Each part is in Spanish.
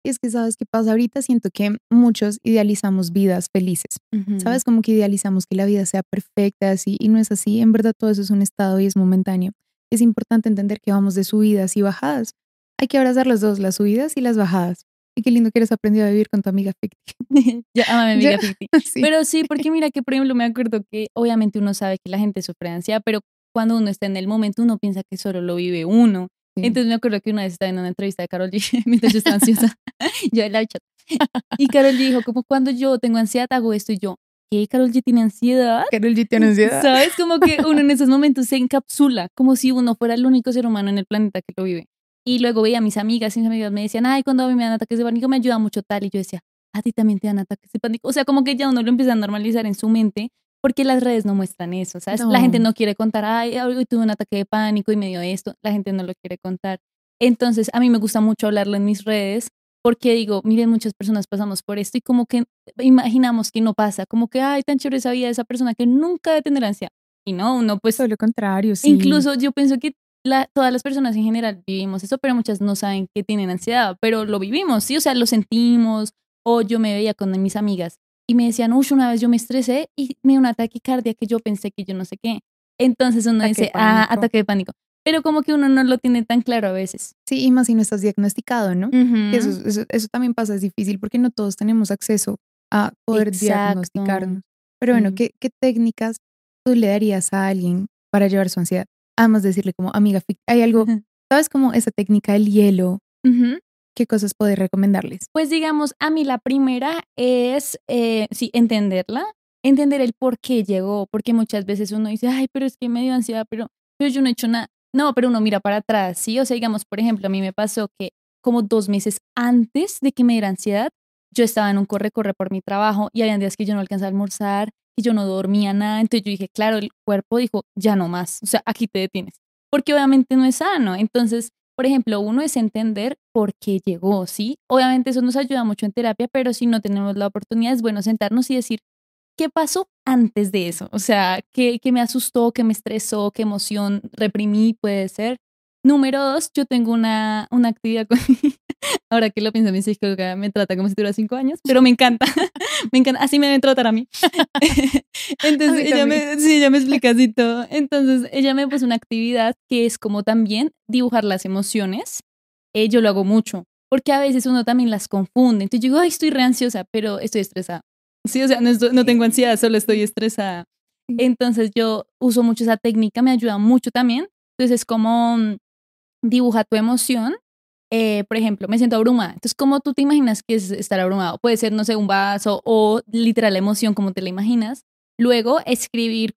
Y es que, ¿sabes qué pasa ahorita? Siento que muchos idealizamos vidas felices, Ujú. ¿sabes? Como que idealizamos que la vida sea perfecta así, y no es así. En verdad todo eso es un estado y es momentáneo. Es importante entender que vamos de subidas y bajadas. Hay que abrazar las dos, las subidas y las bajadas. Y qué lindo que eres aprendido a vivir con tu amiga ficti. Yo amo a mi Ya, amiga Ficti. sí. Pero sí, porque mira que, por ejemplo, me acuerdo que obviamente uno sabe que la gente sufre de ansiedad, pero cuando uno está en el momento, uno piensa que solo lo vive uno. Sí. Entonces me acuerdo que una vez estaba en una entrevista de Karol G, mientras yo estaba ansiosa, yo en la chat. Y Karol G dijo, como cuando yo tengo ansiedad, hago esto y yo, ¿qué? ¿Karol G tiene ansiedad? Carol G tiene ansiedad. ¿Sabes? Como que uno en esos momentos se encapsula, como si uno fuera el único ser humano en el planeta que lo vive. Y luego veía a mis amigas y mis amigas me decían, ay, cuando a mí me dan ataques de pánico me ayuda mucho tal. Y yo decía, a ti también te dan ataques de pánico. O sea, como que ya uno lo empieza a normalizar en su mente porque las redes no muestran eso, ¿sabes? La gente No, no quiere contar, ay, hoy tuve un ataque de pánico y me dio esto. La gente no lo quiere contar. Entonces, a mí me gusta mucho hablarlo en mis redes porque digo, miren, muchas personas pasamos por esto y como que imaginamos que no pasa, como que, ay, tan chévere esa vida de esa persona que nunca debe tener ansiedad. Y no, uno pues, todo lo contrario, sí. incluso yo pienso que todas las personas en general vivimos eso, pero muchas no saben que tienen ansiedad, pero lo vivimos, ¿sí? O sea, lo sentimos. O yo me veía con mis amigas y me decían, uy, una vez yo me estresé y me dio un ataque cardíaco que yo pensé que yo no sé qué. Entonces uno Ataque de dice, ah, pánico. ataque de pánico. Pero como que uno no lo tiene tan claro a veces. Sí, y más si no estás diagnosticado, ¿no? Que Ujú. eso también pasa, es difícil porque no todos tenemos acceso a poder Exacto. diagnosticarnos. Pero bueno, Sí. ¿qué técnicas tú le darías a alguien para llevar su ansiedad? Además de decirle como, amiga, hay algo, ¿sabes? Como esa técnica del hielo, Ujú. ¿qué cosas puedes recomendarles? Pues digamos, a mí la primera es, sí, entenderla, entender el por qué llegó, porque muchas veces uno dice, ay, pero es que me dio ansiedad, pero yo no he hecho nada. No, pero uno mira para atrás, ¿sí? O sea, digamos, por ejemplo, a mí me pasó que como 2 meses antes de que me diera ansiedad, yo estaba en un corre-corre por mi trabajo y había días que yo no alcanzaba a almorzar y yo no dormía nada. Entonces yo dije, claro, el cuerpo dijo, ya no más, o sea, aquí te detienes, porque obviamente no es sano. Entonces, por ejemplo, uno es entender por qué llegó, ¿sí? Obviamente eso nos ayuda mucho en terapia, pero si no tenemos la oportunidad es bueno sentarnos y decir, ¿qué pasó antes de eso? O sea, ¿qué me asustó, qué me estresó, qué emoción reprimí, puede ser? Número dos, yo tengo una actividad con... Ahora que lo pienso, mi psicóloga me trata como si tuviera 5 años, pero me encanta, me encanta, así me deben tratar a mí. A Entonces mí también. sí, ella me explica así todo. Entonces ella me puso una actividad que es como también dibujar las emociones. Yo lo hago mucho, porque a veces uno también las confunde. Entonces yo digo, ay, estoy re ansiosa, pero estoy estresada. Sí, o sea, no tengo ansiedad, solo estoy estresada. Sí. Entonces yo uso mucho esa técnica, me ayuda mucho también. Entonces es como dibuja tu emoción. Por ejemplo, me siento abrumada. Entonces, ¿cómo tú te imaginas que es estar abrumado? Puede ser, no sé, un vaso o literal la emoción como te la imaginas. Luego, escribir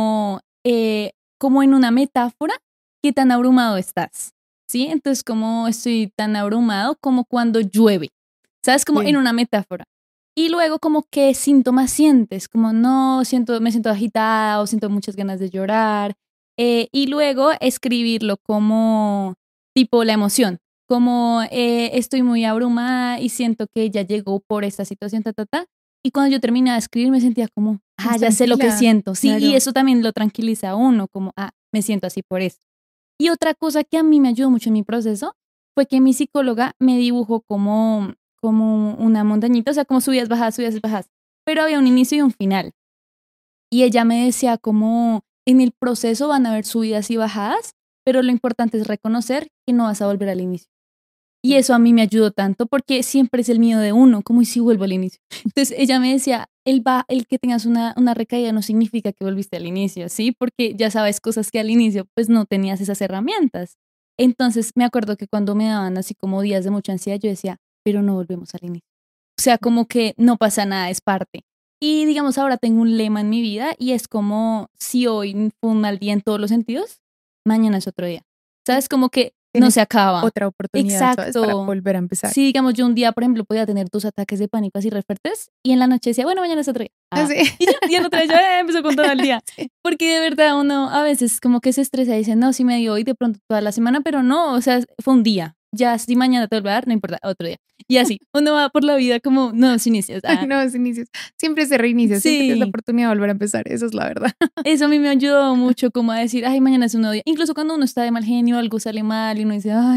como en una metáfora qué tan abrumado estás. ¿Sí? Entonces, como estoy tan abrumado como cuando llueve. ¿Sabes? Como en Sí. una metáfora. Y luego, como qué síntomas sientes. Como no, me siento agitada o siento muchas ganas de llorar. Y luego escribirlo como tipo la emoción, como estoy muy abrumada y siento que ya llegó por esta situación, ta, ta, ta. Y cuando yo terminaba de escribir me sentía como, Más ya sé lo que tranquila, siento. Sí, y claro. eso también lo tranquiliza a uno, como, me siento así por esto. Y otra cosa que a mí me ayudó mucho en mi proceso fue que mi psicóloga me dibujó como una montañita, o sea, como subidas, bajadas, subidas, bajadas. Pero había un inicio y un final. Y ella me decía como en el proceso van a haber subidas y bajadas, pero lo importante es reconocer que no vas a volver al inicio. Y Sí. eso a mí me ayudó tanto porque siempre es el miedo de uno, como y si vuelvo al inicio. Entonces ella me decía, el que tengas una recaída no significa que volviste al inicio, ¿sí? Porque ya sabes cosas que al inicio pues no tenías esas herramientas. Entonces me acuerdo que cuando me daban así como días de mucha ansiedad, yo decía, pero no volvemos al inicio. O sea, como que no pasa nada, es parte. Y digamos, ahora tengo un lema en mi vida y es como si hoy fue un mal día en todos los sentidos, mañana es otro día. Sí. ¿Sabes? Como que no Tienes se acaba. otra oportunidad, ¿sabes? Para Exacto. volver a empezar. Sí, digamos, yo un día, por ejemplo, podía tener 2 ataques de pánico así re fuertes y en la noche decía, bueno, mañana es otro día. Así. Y ya, y el otro día ya empezó con todo el día. Sí. Porque de verdad uno a veces como que se estresa y dice, no, sí me dio hoy de pronto toda la semana, pero no, o sea, fue un día. Ya, si mañana te vuelve a dar, no importa, otro día. Y así, uno va por la vida como nuevos inicios. Nuevos inicios. Siempre se reinicia, siempre tienes la Sí, oportunidad de volver a empezar. Eso es la verdad. eso a mí me ha ayudado mucho como a decir, ay, mañana es un nuevo día. Incluso cuando uno está de mal genio, algo sale mal y uno dice, ay,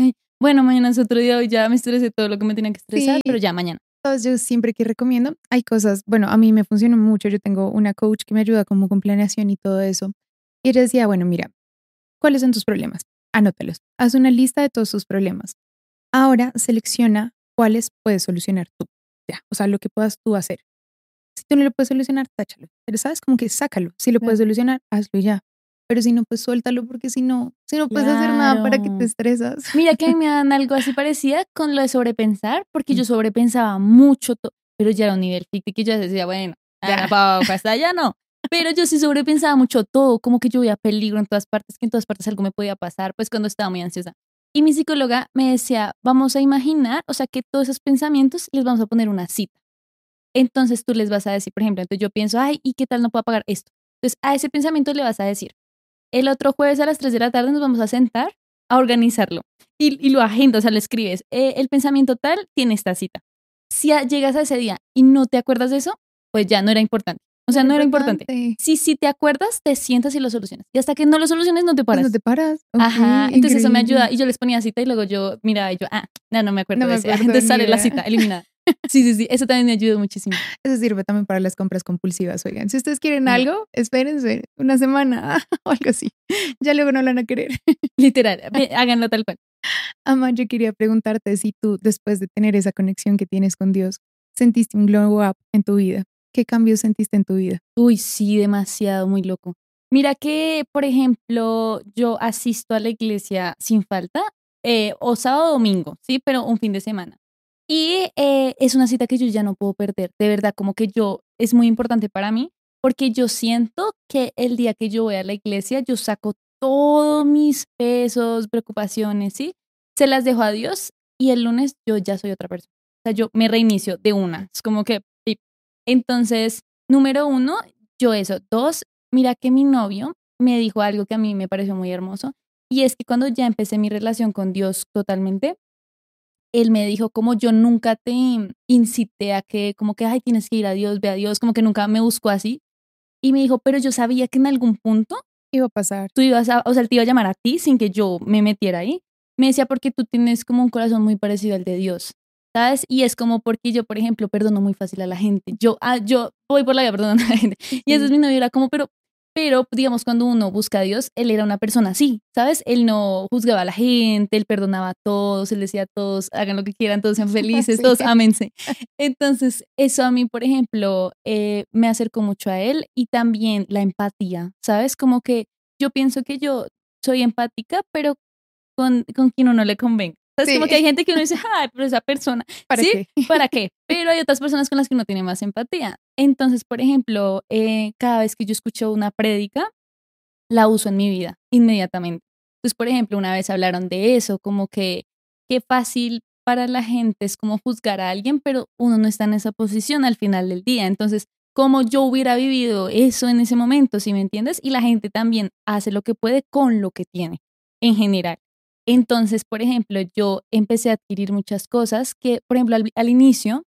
bueno, mañana es otro día, hoy ya me estresé todo lo que me tenía que estresar, Sí, pero ya mañana. entonces yo siempre que recomiendo, hay cosas, bueno, a mí me funcionó mucho, yo tengo una coach que me ayuda como con planeación y todo eso. Y ella decía, bueno, mira, ¿cuáles son tus problemas? Anótalos, haz una lista de todos tus problemas. Ahora selecciona cuáles puedes solucionar tú, ya, o sea, lo que puedas tú hacer. Si tú no lo puedes solucionar, táchalo. Pero sabes, como que sácalo. Si lo puedes Claro. solucionar, hazlo ya. Pero si no, pues suéltalo porque si no puedes hacer nada, ¿para qué te Claro. estresas? Mira que a mí me dan algo así parecida con lo de sobrepensar, porque Mm, yo sobrepensaba mucho, pero ya era un nivel ficti que yo decía, bueno, ya. hasta allá no. Pero yo sí sobrepensaba mucho todo, como que yo veía peligro en todas partes, que en todas partes algo me podía pasar, pues cuando estaba muy ansiosa. Y mi psicóloga me decía, vamos a imaginar, o sea, que todos esos pensamientos les vamos a poner una cita. Entonces tú les vas a decir, por ejemplo, entonces yo pienso, ay, ¿y qué tal no puedo pagar esto? Entonces a ese pensamiento le vas a decir, el otro jueves a las 3 de la tarde nos vamos a sentar a organizarlo. Y lo agendas, o sea, lo escribes. El pensamiento tal tiene esta cita. Si llegas a ese día y no te acuerdas de eso, pues ya no era importante. O No sea, era no era importante. importante. Si te acuerdas, te sientas y lo solucionas. Y hasta que no lo soluciones, no te Pues no paras. te paras. Ok, Ajá, entonces eso me increíble. ayuda. Y yo les ponía cita y luego yo miraba y yo, no me acuerdo No de me ese. acuerdo Entonces ni sale la idea. cita, eliminada. Sí, sí, sí, eso también me ayudó muchísimo. Eso sirve también para las compras compulsivas, oigan. Si ustedes quieren Sí, algo, espérense una semana o algo así. Ya luego no lo van a querer. literal, háganlo tal cual. Ama, yo quería preguntarte si tú, después de tener esa conexión que tienes con Dios, sentiste un glow up en tu vida. ¿Qué cambios sentiste en tu vida? Uy, sí, demasiado, muy loco. Mira que, por ejemplo, yo asisto a la iglesia sin falta, o sábado o domingo, ¿sí? Pero un fin de semana. Y es una cita que yo ya no puedo perder. De verdad, como que es muy importante para mí, porque yo siento que el día que yo voy a la iglesia, yo saco todos mis pesos, preocupaciones, ¿sí? Se las dejo a Dios y el lunes yo ya soy otra persona. O sea, yo me reinicio de una. Es como que, pip. Entonces, número uno, yo eso. Dos, mira que mi novio me dijo algo que a mí me pareció muy hermoso, y es que cuando ya empecé mi relación con Dios totalmente, él me dijo como yo nunca te incité a que, como que, ay, tienes que ir a Dios, ve a Dios, como que nunca me buscó así. Y me dijo, pero yo sabía que en algún punto Iba a pasar. tú ibas a, o sea, él te iba a llamar a ti sin que yo me metiera ahí. Me decía, porque tú tienes como un corazón muy parecido al de Dios, ¿sabes? Y es como porque yo, por ejemplo, perdono muy fácil a la gente. Yo voy por la vida perdonando a la gente. Y eso es Sí. mi novio, era como, pero, digamos, cuando uno busca a Dios, él era una persona así, ¿sabes? Él no juzgaba a la gente, él perdonaba a todos, él decía a todos, hagan lo que quieran, todos sean felices, Sí. todos ámense. Entonces, eso a mí, por ejemplo, me acercó mucho a él, y también la empatía, ¿sabes? Como que yo pienso que yo soy empática, pero con quien uno le convenga. ¿Sabes? Como que hay Sí. gente que uno dice, ay, pero esa persona, ¿Para ¿sí? qué? ¿Para qué? Pero hay otras personas con las que uno tiene más empatía. Entonces, por ejemplo, cada vez que yo escucho una prédica, la uso en mi vida inmediatamente. Entonces, por ejemplo, una vez hablaron de eso, como que qué fácil para la gente es como juzgar a alguien, pero uno no está en esa posición al final del día. Entonces, ¿cómo yo hubiera vivido eso en ese momento, si me entiendes? Y la gente también hace lo que puede con lo que tiene, en general. Entonces, por ejemplo, yo empecé a adquirir muchas cosas que, por ejemplo, al inicio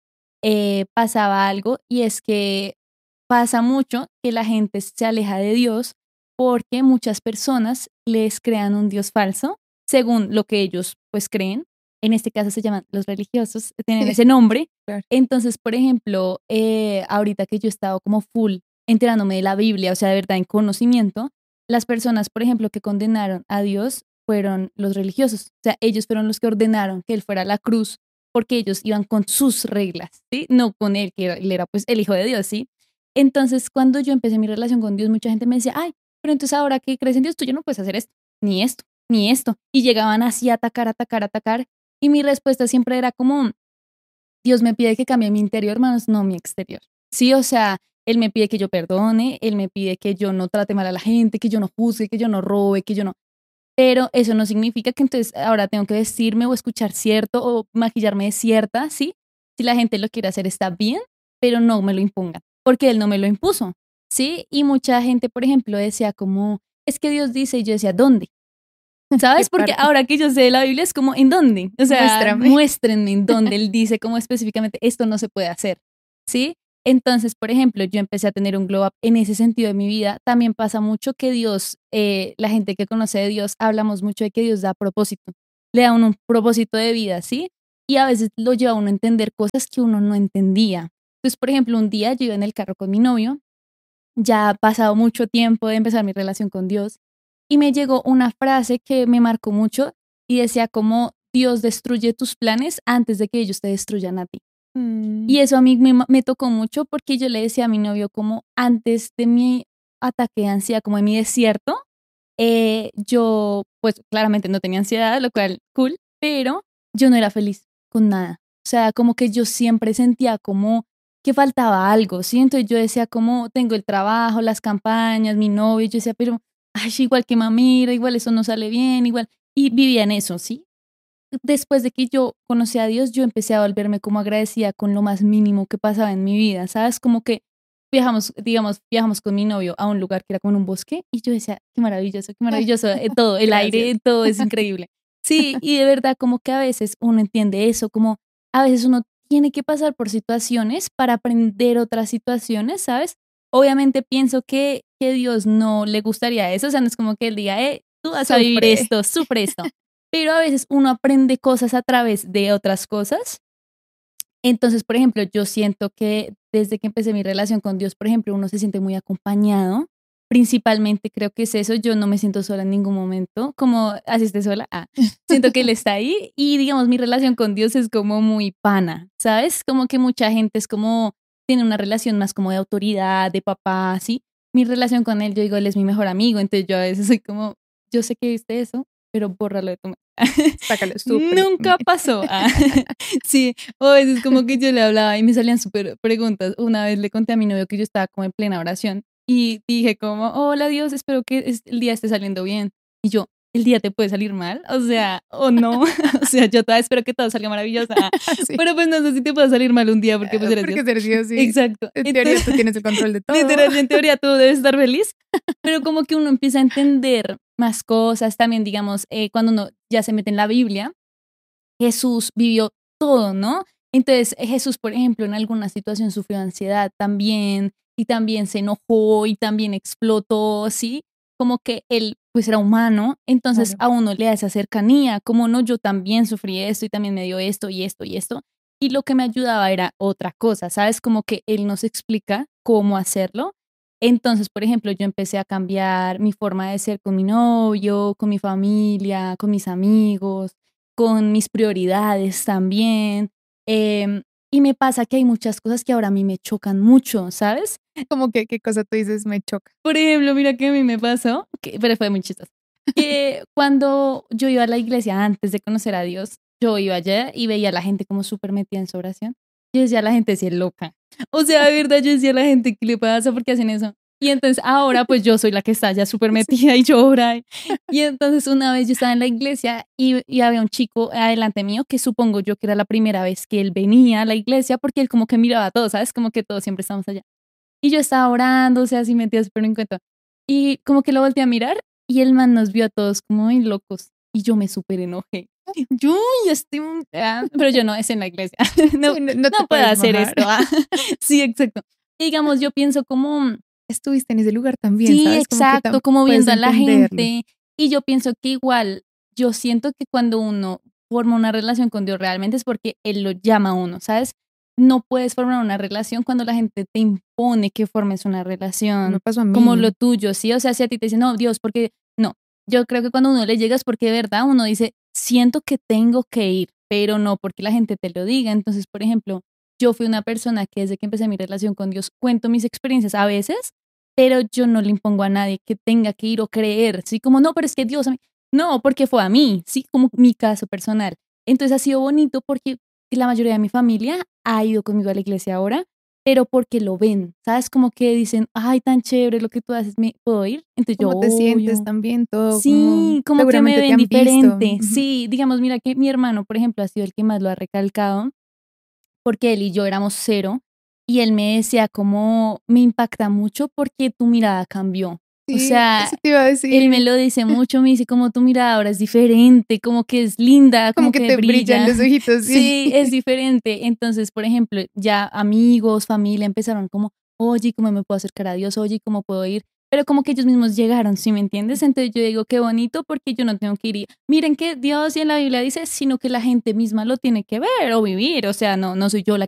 pasaba algo, y es que pasa mucho que la gente se aleja de Dios porque muchas personas les crean un Dios falso según lo que ellos pues creen. En este caso se llaman los religiosos, tienen ese nombre. Claro. Entonces, por ejemplo, ahorita que yo he estado como full enterándome de la Biblia, o sea, de verdad en conocimiento, las personas, por ejemplo, que condenaron a Dios fueron los religiosos. O sea, ellos fueron los que ordenaron que él fuera a la cruz porque ellos iban con sus reglas, ¿sí? No con él, que él era pues el hijo de Dios, ¿sí? Entonces, cuando yo empecé mi relación con Dios, mucha gente me decía, ay, pero entonces ahora que crees en Dios, tú ya no puedes hacer esto, ni esto, ni esto. Y llegaban así a atacar, atacar, atacar. Y mi respuesta siempre era como, Dios me pide que cambie mi interior, hermanos, no mi exterior. Sí, o sea, Él me pide que yo perdone, Él me pide que yo no trate mal a la gente, que yo no juzgue, que yo no robe, que yo no... Pero eso no significa que entonces ahora tengo que vestirme o escuchar cierto o maquillarme de cierta, ¿sí? Si la gente lo quiere hacer está bien, pero no me lo impongan, porque Él no me lo impuso, ¿sí? Y mucha gente, por ejemplo, decía como, es que Dios dice, y yo decía, ¿dónde? ¿Qué ¿Sabes? Porque parte? ahora que yo sé de la Biblia es como, ¿en dónde? O sea, Muéstrame. muéstrenme en dónde Él dice como específicamente esto no se puede hacer, ¿sí? Entonces, por ejemplo, yo empecé a tener un glow up en ese sentido de mi vida. También pasa mucho que Dios, la gente que conoce de Dios, hablamos mucho de que Dios da propósito. le da a uno un propósito de vida, ¿sí? Y a veces lo lleva a uno a entender cosas que uno no entendía. Entonces, por ejemplo, un día yo iba en el carro con mi novio, ya ha pasado mucho tiempo de empezar mi relación con Dios, y me llegó una frase que me marcó mucho y decía como Dios destruye tus planes antes de que ellos te destruyan a ti. Mm. Y eso a mí me tocó mucho porque yo le decía a mi novio como antes de mi ataque de ansiedad, como de mi desierto, yo pues claramente no tenía ansiedad, lo cual cool, pero yo no era feliz con nada. O sea, como que yo siempre sentía como que faltaba algo, ¿sí? Entonces yo decía como tengo el trabajo, las campañas, mi novio, yo decía, pero ay, igual que mamira, igual eso no sale bien, igual. Y vivía en eso, ¿sí? Después de que yo conocí a Dios, yo empecé a volverme como agradecida con lo más mínimo que pasaba en mi vida, ¿sabes? Como que viajamos, digamos, viajamos con mi novio a un lugar que era como en un bosque y yo decía, qué maravilloso, todo, el Gracias. aire, todo es increíble. Sí, y de verdad como que a veces uno entiende eso, como a veces uno tiene que pasar por situaciones para aprender otras situaciones, ¿sabes? Obviamente pienso que Dios no le gustaría eso, o sea, no es como que él diga, tú vas a vivir Sufre. esto, sufre esto, pero a veces uno aprende cosas a través de otras cosas. Entonces, por ejemplo, yo siento que desde que empecé mi relación con Dios, por ejemplo, uno se siente muy acompañado. Principalmente creo que es eso, yo no me siento sola en ningún momento, como así esté sola, siento que Él está ahí y digamos mi relación con Dios es como muy pana, ¿sabes? Como que mucha gente es como, tiene una relación más como de autoridad, de papá, ¿sí? Mi relación con Él, yo digo, Él es mi mejor amigo, entonces yo a veces soy como, yo sé que viste eso, pero bórralo de tu mente. Sácalo, súprime. Nunca pasó. Sí, o a veces como que yo le hablaba y me salían súper preguntas. Una vez le conté a mi novio que yo estaba como en plena oración y dije como, hola Dios, espero que el día esté saliendo bien. Y yo, ¿el día te puede salir mal? O sea, o no. O sea, yo todavía espero que todo salga maravilloso. Sí. Pero pues no sé si te puede salir mal un día porque pues eres Dios. Porque ser Dios, sí. Exacto. En teoría Entonces, tú tienes el control de todo. literal, en teoría tú debes estar feliz, pero como que uno empieza a entender más cosas también, digamos, cuando uno ya se mete en la Biblia, Jesús vivió todo, ¿no? Entonces, Jesús, por ejemplo, en alguna situación sufrió ansiedad también, y también se enojó, y también explotó, ¿sí? Como que él, pues, era humano, entonces Claro. a uno le da esa cercanía, como no, yo también sufrí esto, y también me dio esto, y esto, y esto, y lo que me ayudaba era otra cosa, ¿sabes? Como que él nos explica cómo hacerlo. Entonces, por ejemplo, yo empecé a cambiar mi forma de ser con mi novio, con mi familia, con mis amigos, con mis prioridades también. Y me pasa que hay muchas cosas que ahora a mí me chocan mucho, ¿sabes? Como que qué cosa tú dices me choca. Por ejemplo, mira que a mí me pasó, pero fue muy chistoso, que cuando yo iba a la iglesia antes de conocer a Dios, yo iba allá y veía a la gente como súper metida en su oración. Yo decía, la gente sí es loca. O sea, de verdad, yo decía a la gente, ¿qué le pasa? ¿Por qué hacen eso? Y entonces ahora pues yo soy la que está ya súper metida y llora. Y entonces una vez yo estaba en la iglesia y había un chico adelante mío que supongo yo que era la primera vez que él venía a la iglesia porque él como que miraba a todos, ¿sabes? Como que todos siempre estamos allá. Y yo estaba orando, o sea, así metida súper en cuenta. Y como que lo volteé a mirar y el man nos vio a todos como muy locos. Y yo me súper enojé. Yo estoy... pero yo no, es en la iglesia. No, Sí, no te no puedo puedes hacer mojar. esto. Sí, exacto. Y digamos, yo pienso como, Estuviste en ese lugar también, sí, ¿sabes? Como que exacto, como puedes viendo a la entenderlo. gente. Y yo pienso que igual, yo siento que cuando uno forma una relación con Dios realmente es porque Él lo llama a uno, ¿sabes? No puedes formar una relación cuando la gente te impone que formes una Me relación pasó a como lo mí. tuyo, ¿sí? O sea, si a ti te dicen, no, Dios, porque no. Yo creo que cuando uno le llega es porque de verdad uno dice, siento que tengo que ir, pero no porque la gente te lo diga. Entonces, por ejemplo, yo fui una persona que desde que empecé mi relación con Dios cuento mis experiencias a veces, pero yo no le impongo a nadie que tenga que ir o creer, ¿sí? Como, no, pero es que Dios a mí. No, porque fue a mí, ¿sí? Como mi caso personal. Entonces ha sido bonito porque la mayoría de mi familia ha ido conmigo a la iglesia ahora, pero porque lo ven, ¿sabes? Como que dicen, ay, tan chévere lo que tú haces, ¿me puedo ir? Entonces yo, ¿Cómo te sientes obvio. también? Todo como Sí, como que me seguramente te ven han visto. diferente. Ujú. Sí, digamos, mira que mi hermano, por ejemplo, ha sido el que más lo ha recalcado porque él y yo éramos cero, y él me decía como me impacta mucho porque tu mirada cambió. O Sí, sea, eso te iba a él me decir. lo dice mucho, me dice como tu mirada ahora es diferente, como que es linda, Como como que que te brillan brilla. los ojitos, sí. Sí, es diferente. Entonces, por ejemplo, ya amigos, familia empezaron como, oye, ¿cómo me puedo acercar a Dios? Oye, ¿cómo puedo ir? pero como que ellos mismos llegaron, ¿sí me entiendes? Entonces yo digo, qué bonito porque yo no tengo que ir. Miren que Dios y en la Biblia dice, sino que la gente misma lo tiene que ver o vivir. O sea, no soy yo la